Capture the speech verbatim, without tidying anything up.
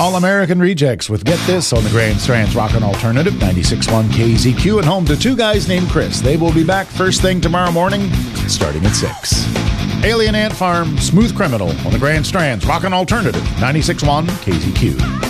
All-American Rejects with Get This on the Grand Strands Rockin' Alternative, ninety-six point one K Z Q, and home to two guys named Chris. They will be back first thing tomorrow morning, starting at six. Alien Ant Farm, Smooth Criminal on the Grand Strands Rockin' Alternative, ninety-six point one K Z Q.